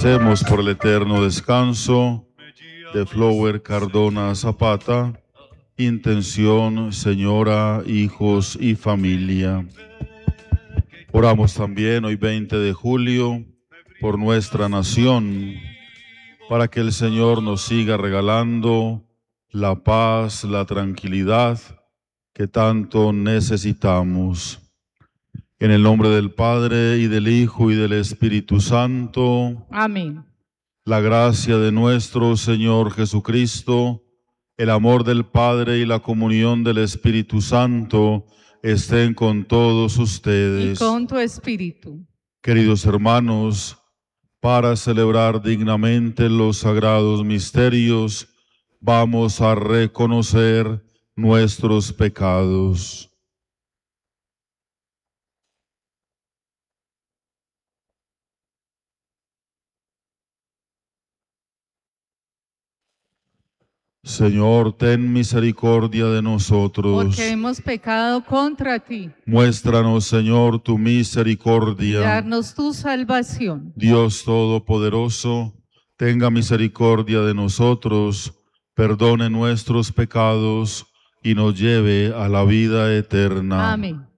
Recemos por el eterno descanso de Flower Cardona Zapata. Intención, señora, hijos y familia. Oramos también hoy 20 de julio por nuestra nación, para que el Señor nos siga regalando la paz, la tranquilidad que tanto necesitamos. En el nombre del Padre, y del Hijo, y del Espíritu Santo. Amén. La gracia de nuestro Señor Jesucristo, el amor del Padre y la comunión del Espíritu Santo estén con todos ustedes. Y con tu espíritu. Queridos hermanos, para celebrar dignamente los sagrados misterios, vamos a reconocer nuestros pecados. Señor, ten misericordia de nosotros. Porque hemos pecado contra ti. Muéstranos, Señor, tu misericordia. Y darnos tu salvación. Dios Todopoderoso, tenga misericordia de nosotros, perdone nuestros pecados y nos lleve a la vida eterna. Amén.